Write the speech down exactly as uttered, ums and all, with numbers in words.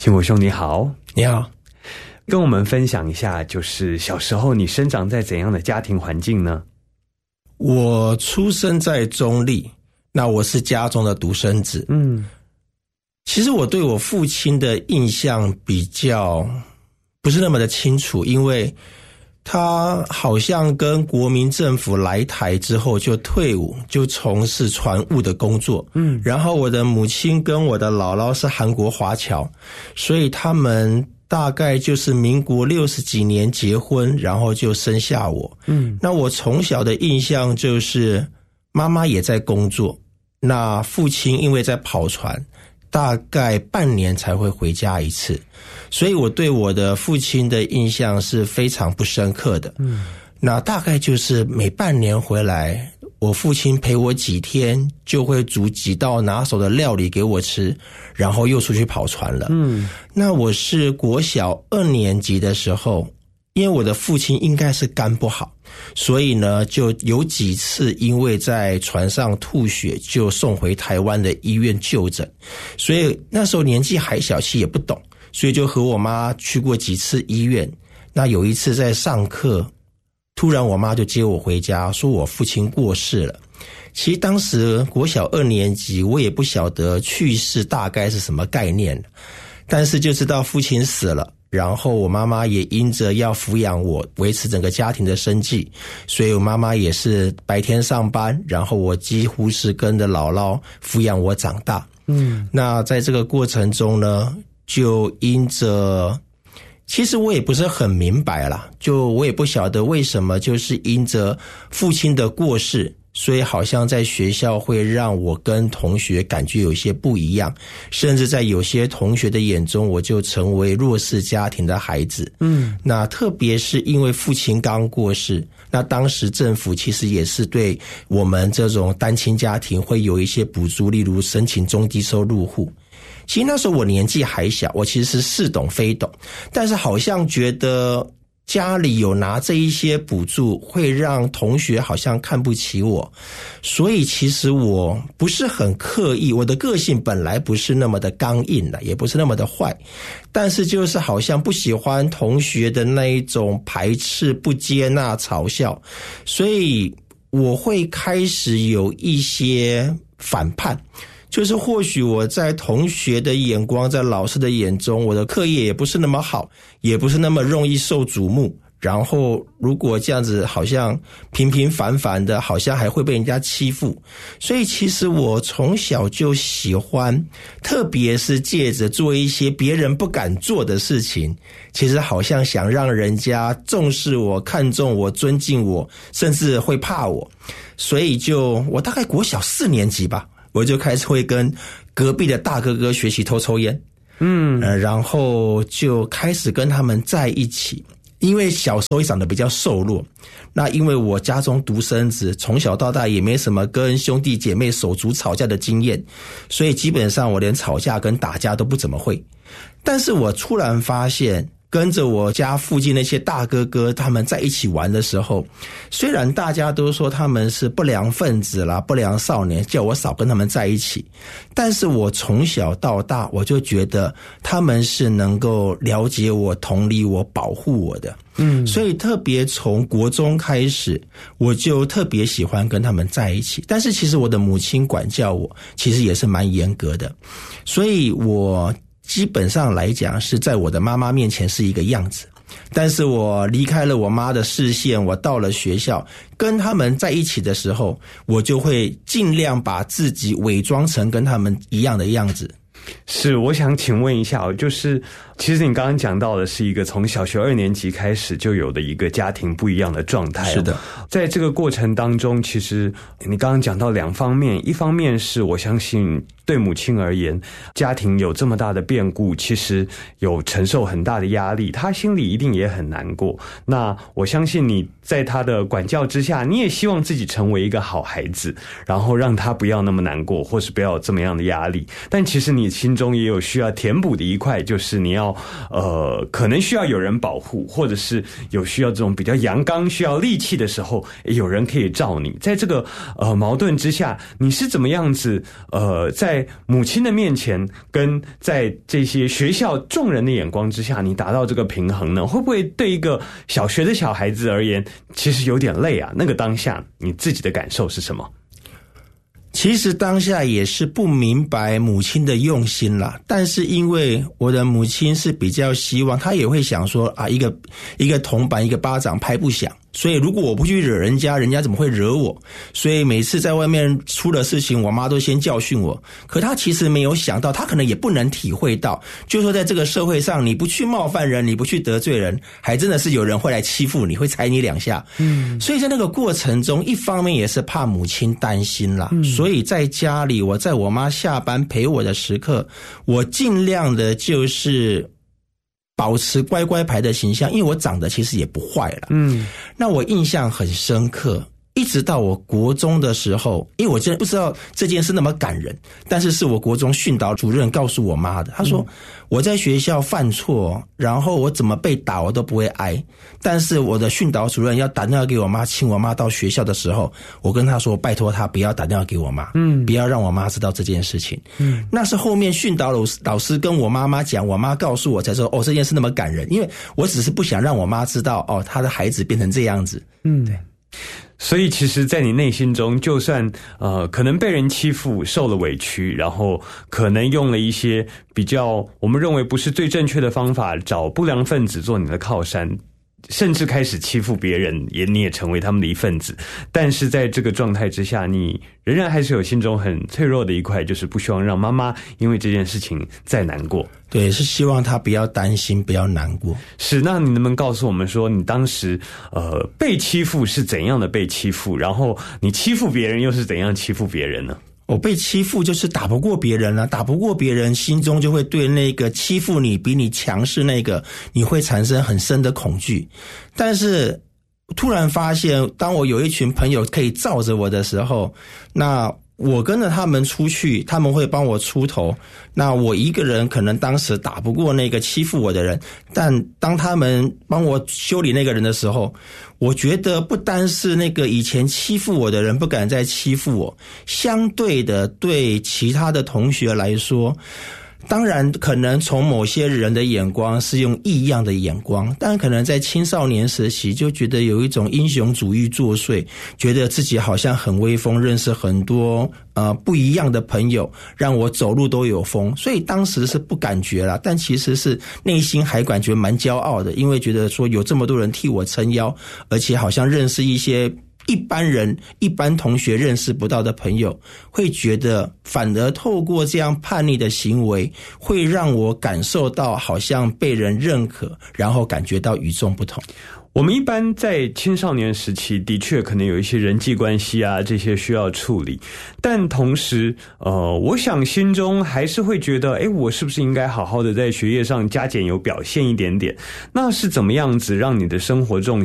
兴国兄你好。 你好。 跟我们分享一下，就是小时候你生长在怎样的家庭环境呢？ 我出生在中立，那我是家中的独生子。嗯，其实我对我父亲的印象比较不是那么的清楚，因为他好像跟国民政府来台之后就退伍，就从事船务的工作。嗯，然后我的母亲跟我的姥姥是韩国华侨，所以他们大概就是民国六十几年结婚，然后就生下我。嗯，那我从小的印象就是妈妈也在工作，那父亲因为在跑船，大概半年才会回家一次，所以我对我的父亲的印象是非常不深刻的。嗯，那大概就是每半年回来，我父亲陪我几天，就会煮几道拿手的料理给我吃，然后又出去跑船了。嗯，那我是国小二年级的时候，因为我的父亲应该是肝不好，所以呢就有几次因为在船上吐血就送回台湾的医院就诊，所以那时候年纪还小，其实也不懂，所以就和我妈去过几次医院。那有一次在上课，突然我妈就接我回家，说我父亲过世了。其实当时国小二年级，我也不晓得去世大概是什么概念，但是就知道父亲死了，然后我妈妈也因着要抚养我，维持整个家庭的生计，所以我妈妈也是白天上班，然后我几乎是跟着姥姥抚养我长大。嗯，那在这个过程中呢，就因着其实我也不是很明白啦，就我也不晓得为什么，就是因着父亲的过世，所以好像在学校会让我跟同学感觉有一些不一样，甚至在有些同学的眼中，我就成为弱势家庭的孩子。嗯，那特别是因为父亲刚过世，那当时政府其实也是对我们这种单亲家庭会有一些补助，例如申请中低收入户。其实那时候我年纪还小，我其实是似懂非懂，但是好像觉得家里有拿这一些补助会让同学好像看不起我，所以其实我不是很刻意，我的个性本来不是那么的刚硬的，也不是那么的坏，但是就是好像不喜欢同学的那一种排斥、不接纳、嘲笑，所以我会开始有一些反叛。就是或许我在同学的眼光，在老师的眼中，我的课业也不是那么好，也不是那么容易受瞩目，然后如果这样子好像平平凡凡的，好像还会被人家欺负。所以其实我从小就喜欢，特别是借着做一些别人不敢做的事情，其实好像想让人家重视我、看重我、尊敬我，甚至会怕我。所以就我大概国小四年级吧，我就开始会跟隔壁的大哥哥学习偷抽烟。嗯、呃，然后就开始跟他们在一起。因为小时候也长得比较瘦弱，那因为我家中独生子，从小到大也没什么跟兄弟姐妹手足吵架的经验，所以基本上我连吵架跟打架都不怎么会。但是我突然发现，跟着我家附近那些大哥哥他们在一起玩的时候，虽然大家都说他们是不良分子啦、不良少年，叫我少跟他们在一起，但是我从小到大我就觉得他们是能够了解我、同理我、保护我的。嗯，所以特别从国中开始，我就特别喜欢跟他们在一起。但是其实我的母亲管教我，其实也是蛮严格的，所以我基本上来讲是在我的妈妈面前是一个样子，但是我离开了我妈的视线，我到了学校跟他们在一起的时候，我就会尽量把自己伪装成跟他们一样的样子。 是，我想请问一下，就是其实你刚刚讲到的是一个从小学二年级开始就有的一个家庭不一样的状态。 是的， 在这个过程当中，其实你刚刚讲到两方面，一方面是我相信对母亲而言，家庭有这么大的变故，其实有承受很大的压力，她心里一定也很难过。那我相信你在她的管教之下，你也希望自己成为一个好孩子，然后让她不要那么难过，或是不要有这么样的压力。但其实你心中也有需要填补的一块，就是你要呃，可能需要有人保护，或者是有需要这种比较阳刚、需要力气的时候，有人可以罩你。在这个呃矛盾之下，你是怎么样子呃，在母亲的面前，跟在这些学校众人的眼光之下，你达到这个平衡呢？会不会对一个小学的小孩子而言，其实有点累啊？那个当下你自己的感受是什么？ 其实当下也是不明白母亲的用心啦，但是因为我的母亲是比较希望，她也会想说啊，一个一个铜板一个巴掌拍不响，所以如果我不去惹人家，人家怎么会惹我？所以每次在外面出了事情，我妈都先教训我。可她其实没有想到，她可能也不能体会到，就是说在这个社会上，你不去冒犯人，你不去得罪人，还真的是有人会来欺负你，会踩你两下。嗯，所以在那个过程中，一方面也是怕母亲担心啦，嗯，所以在家里，我在我妈下班陪我的时刻，我尽量的就是保持乖乖牌的形象，因为我长得其实也不坏了。嗯，那我印象很深刻，一直到我国中的时候，因为我真的不知道这件事那么感人，但是是我国中训导主任告诉我妈的。他说，嗯，我在学校犯错，然后我怎么被打我都不会挨，但是我的训导主任要打电话给我妈，请我妈到学校的时候，我跟他说拜托他不要打电话给我妈，嗯，不要让我妈知道这件事情。嗯，那是后面训导老师老师跟我妈妈讲，我妈告诉我才说，哦，这件事那么感人，因为我只是不想让我妈知道，哦，她的孩子变成这样子。嗯，对。 所以其实在你内心中，就算呃可能被人欺负受了委屈，然后可能用了一些比较我们认为不是最正确的方法，找不良分子做你的靠山，甚至开始欺负别人，也你也成为他们的一份子，但是在这个状态之下，你仍然还是有心中很脆弱的一块，就是不希望让妈妈因为这件事情再难过。 对，是希望她不要担心，不要难过。 是，那你能不能告诉我们说，你当时呃被欺负是怎样的被欺负，然后你欺负别人又是怎样欺负别人呢？ 我被欺负就是打不过别人了，打不过别人，心中就会对那个欺负你比你强势那个，你会产生很深的恐惧。但是突然发现，当我有一群朋友可以罩着我的时候，那我跟着他们出去，他们会帮我出头。那我一个人可能当时打不过那个欺负我的人，但当他们帮我修理那个人的时候，我觉得不单是那个以前欺负我的人不敢再欺负我，相对的对其他的同学来说，当然可能从某些人的眼光是用异样的眼光，但可能在青少年时期就觉得有一种英雄主义作祟，觉得自己好像很威风，认识很多呃不一样的朋友，让我走路都有风，所以当时是不感觉啦，但其实是内心还感觉蛮骄傲的，因为觉得说有这么多人替我撑腰，而且好像认识一些一般人一般同学认识不到的朋友，会觉得反而透过这样叛逆的行为，会让我感受到好像被人认可，然后感觉到与众不同。 我们一般在青少年时期的确可能有一些人际关系啊，这些需要处理，但同时呃，我想心中还是会觉得，诶，我是不是应该好好的在学业上加减有表现一点点？那是怎么样子让你的生活重